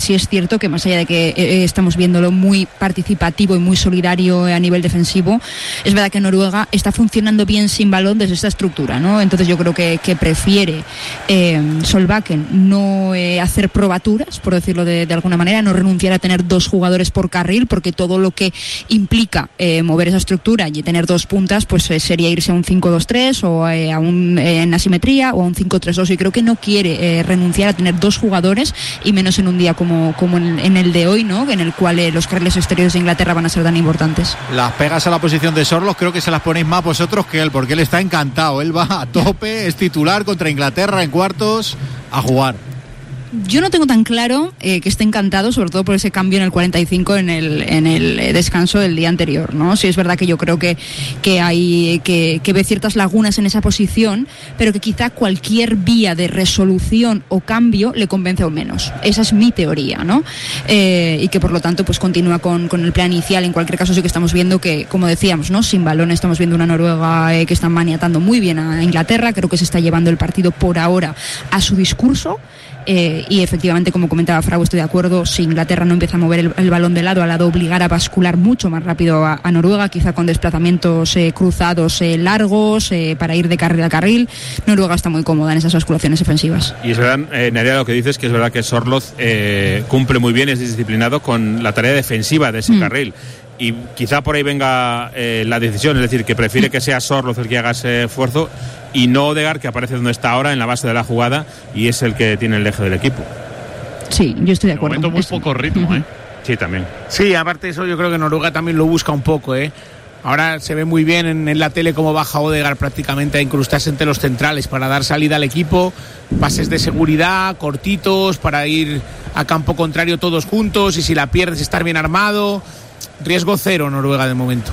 sí es cierto que más allá de que estamos viéndolo muy participativo y muy solidario a nivel defensivo, es verdad que Noruega está funcionando bien sin balón desde esta estructura, ¿no? Entonces yo creo que prefiere Solbakken no hacer probaturas, por decirlo de alguna manera, no renunciar a tener 2 jugadores por carril, porque todo lo que implica mover esa estructura y tener 2 puntas, pues sería irse a un 5-2-3 o en asimetría o a un 5-3-2, y creo que no quiere renunciar a tener 2 jugadores, y menos en un día como en el de hoy, ¿no? En el cual los carriles exteriores de Inglaterra van a ser tan importantes. Las pegas a la posición de Sorloth creo que se las ponéis más vosotros que él, porque él está encantado, él va a tope, es titular contra Inglaterra en cuartos, a jugar. Yo no tengo tan claro que esté encantado, sobre todo por ese cambio en el 45 en el descanso del día anterior, ¿no? Sí, es verdad que yo creo que hay que ve ciertas lagunas en esa posición, pero que quizá cualquier vía de resolución o cambio le convence aún menos. Esa es mi teoría, ¿no? Y que por lo tanto pues continúa con el plan inicial. En cualquier caso sí que estamos viendo que, como decíamos, ¿no? Sin balón estamos viendo una Noruega que está maniatando muy bien a Inglaterra. Creo que se está llevando el partido por ahora a su discurso. Y efectivamente, como comentaba Frau, estoy de acuerdo, si Inglaterra no empieza a mover el balón de lado a lado, obligar a bascular mucho más rápido a Noruega, quizá con desplazamientos cruzados largos para ir de carril a carril. Noruega está muy cómoda en esas basculaciones ofensivas. Y es verdad, Nerea, lo que dices, que es verdad que Sorloth cumple muy bien, es disciplinado con la tarea defensiva de ese carril. Y quizá por ahí venga la decisión, es decir, que prefiere que sea Sorloth el que haga ese esfuerzo y no Odegaard, que aparece donde está ahora, en la base de la jugada, y es el que tiene el eje del equipo. Sí, yo estoy de acuerdo. De momento muy poco ritmo, Sí, también. Sí, aparte de eso, yo creo que Noruega también lo busca un poco, Ahora se ve muy bien en la tele cómo baja Odegaard prácticamente a incrustarse entre los centrales para dar salida al equipo, pases de seguridad, cortitos, para ir a campo contrario todos juntos, y si la pierdes estar bien armado. Riesgo cero Noruega de momento.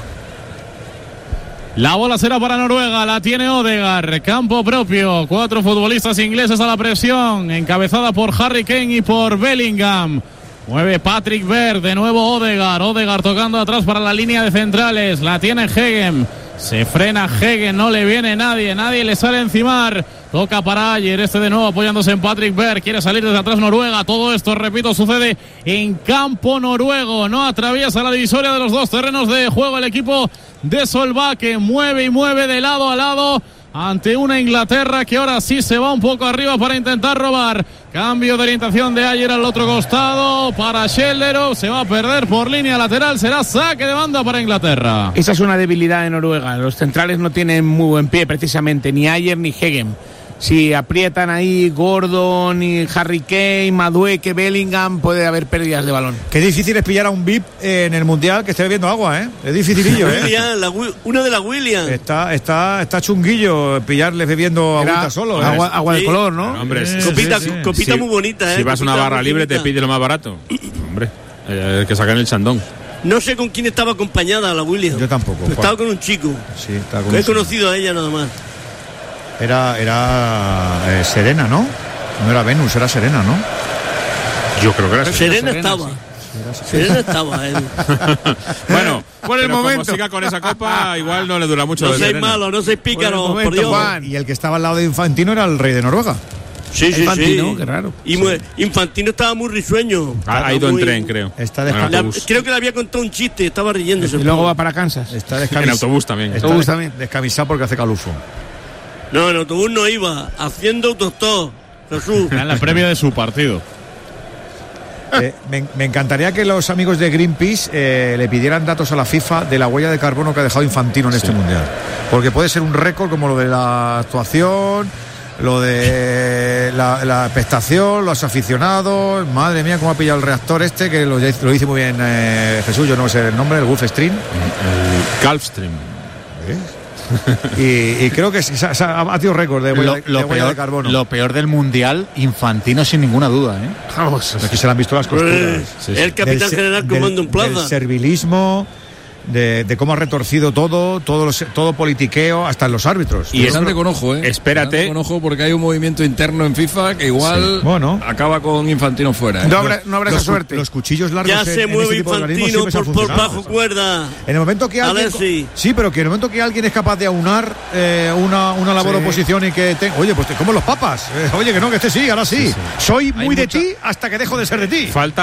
La bola será para Noruega, la tiene Odegaard, campo propio, 4 futbolistas ingleses a la presión, encabezada por Harry Kane y por Bellingham. Mueve Patrick Berg, de nuevo Odegaard tocando atrás para la línea de centrales, la tiene Hegem, se frena Hegem, no le viene nadie le sale encimar, toca para Ayer, de nuevo apoyándose en Patrick Berg, quiere salir desde atrás Noruega, todo esto, repito, sucede en campo noruego, no atraviesa la divisoria de los 2 terrenos de juego el equipo de Solbakken, mueve y mueve de lado a lado ante una Inglaterra que ahora sí se va un poco arriba para intentar robar. Cambio de orientación de Ayer al otro costado para Schjelderup, se va a perder por línea lateral, será saque de banda para Inglaterra. Esa es una debilidad de Noruega, los centrales no tienen muy buen pie precisamente, ni Ayer ni Hegem. Si aprietan ahí Gordon y Harry Kane, Madueke, Bellingham, puede haber pérdidas de balón. Qué difícil es pillar a un VIP en el Mundial que esté bebiendo agua, Es dificilillo, Una de las Williams. Está chunguillo pillarles bebiendo agüita solo. Agua de color, ¿no? Hombre, copita muy bonita, Si vas a una barra libre te pide lo más barato. Hombre, el que sacan el chandón. No sé con quién estaba acompañada la Williams. Yo tampoco. Estaba con un chico. Sí, estaba con He conocido a ella nada más. Era Serena, ¿no? No era Venus, era Serena, ¿no? Yo creo que era Serena estaba. Serena estaba. Bueno, por el momento. Como siga con esa copa, igual no le dura mucho. No seáis malos, no seáis pícaros, por Dios. Juan. Y el que estaba al lado de Infantino era el rey de Noruega. Sí. Infantino, qué raro. Y Infantino estaba muy risueño. Ha ido en tren, creo. Creo que le había contado un chiste, estaba riéndose. Y luego va para Kansas. Está en autobús también. Descamisado porque hace calufo. No, en autobús no iba, haciendo autostop, Jesús. En la previa de su partido. Me encantaría que los amigos de Greenpeace le pidieran datos a la FIFA de la huella de carbono que ha dejado Infantino en este Mundial. Porque puede ser un récord como lo de la actuación, lo de la expectación, los aficionados. Madre mía, cómo ha pillado el reactor que lo dice muy bien Jesús, yo no sé el nombre, el Gulfstream. El Gulfstream. Y creo que ha batido récord de huella de carbono. Lo peor del Mundial, Infantino sin ninguna duda, Vamos, es que se le han visto las costuras. El capitán general comando en plaza. Del servilismo, de cómo ha retorcido todo politiqueo, hasta en los árbitros. Y grande con ojo, Espérate. Con ojo, porque hay un movimiento interno en FIFA que igual acaba con Infantino fuera. No habrá esa suerte. Los cuchillos largos. Ya se mueve Infantino por bajo cuerda. En el momento que alguien. Sí, pero que en el momento que alguien es capaz de aunar una labor oposición y que oye, pues como los papas. Oye, que no, que sí, ahora sí. Soy muy de ti hasta que dejo de ser de ti. Falta